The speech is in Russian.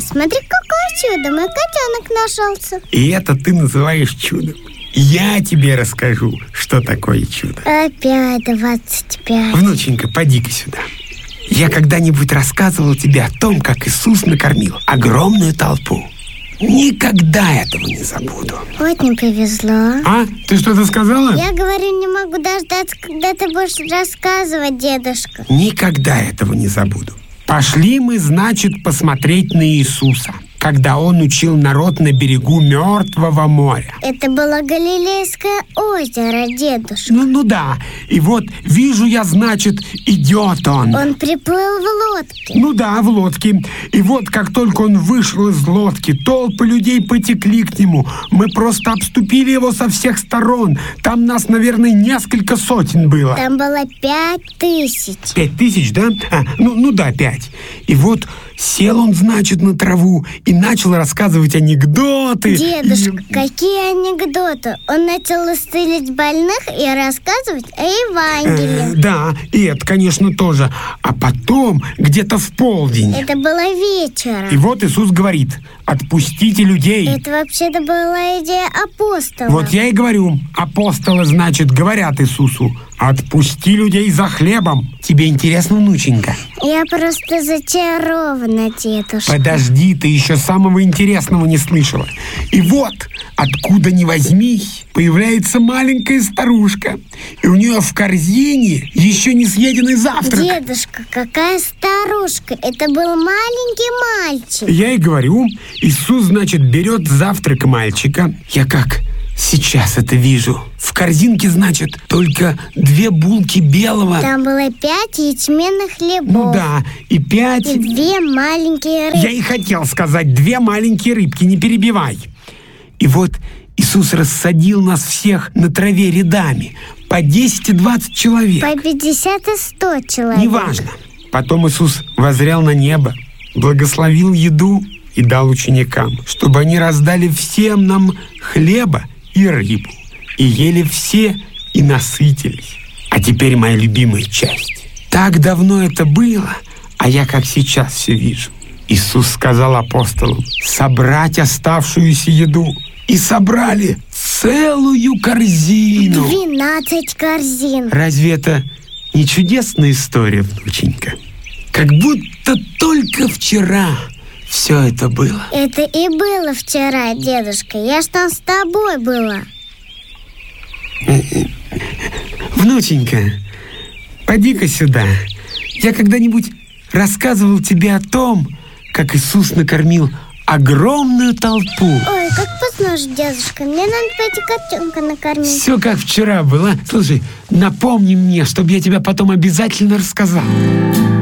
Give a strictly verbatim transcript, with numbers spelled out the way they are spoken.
смотри, какое чудо, мой котенок нашелся. И это ты называешь чудом? Я тебе расскажу, что такое чудо. Опять двадцать пять. Внученька, поди-ка сюда. Я когда-нибудь рассказывал тебе о том, как Иисус накормил огромную толпу. Никогда этого не забуду. Вот не повезло. А? Ты что-то сказала? Я говорю, не могу дождаться, когда ты будешь рассказывать, дедушка. Никогда этого не забуду. Пошли мы, значит, посмотреть на Иисуса, когда Он учил народ на берегу Мертвого моря. Это было Галилейское озеро, дедушка. Ну, ну да. И вот вижу я, значит, идет Он. Он приплыл в лодке. Ну да, в лодке. И вот как только Он вышел из лодки, толпы людей потекли к Нему. Мы просто обступили Его со всех сторон. Там нас, наверное, несколько сотен было. Там было пять тысяч. Пять тысяч, да? А, ну, ну да, пять. И вот сел Он, значит, на траву и начал рассказывать анекдоты. Дедушка, и... какие анекдоты? Он начал исцелить больных и рассказывать о Евангелии. Э, да, и это, конечно, тоже. А потом, где-то в полдень. Это было вечером. И вот Иисус говорит: отпустите людей. Это вообще-то была идея апостола. Вот я и говорю, апостолы, значит, говорят Иисусу: отпусти людей за хлебом. Тебе интересно, внученька? Я просто зачарована, дедушка. Подожди, ты еще самого интересного не слышала. И вот, откуда ни возьмись, появляется маленькая старушка. И у нее в корзине еще не съеденный завтрак. Дедушка, какая старушка? Это был маленький мальчик. Я и говорю, Иисус, значит, берет завтрак мальчика. Я как сейчас это вижу. В корзинке, значит, только две булки белого. Там было пять ячменных хлебов. Ну да, и пять... И две маленькие рыбки. Я и хотел сказать, две маленькие рыбки, не перебивай. И вот Иисус рассадил нас всех на траве рядами. По десять и двадцать человек. По пятьдесят и сто человек. Неважно. Потом Иисус воззрел на небо, благословил еду и дал ученикам, чтобы они раздали всем нам хлеба и рыбу. И ели все, и насытились. А теперь моя любимая часть. Так давно это было, а я как сейчас все вижу. Иисус сказал апостолам собрать оставшуюся еду. И собрали целую корзину. Двенадцать корзин. Разве это не чудесная история, внученька? Как будто только вчера все это было. Это и было вчера, дедушка. Я ж там с тобой была. Внученька, поди-ка сюда. Я когда-нибудь рассказывал тебе о том, как Иисус накормил огромную толпу. Ой, как поздно, дедушка. Мне надо пойти котенка накормить. Все как вчера было. Слушай, напомни мне, чтобы я тебе потом обязательно рассказал.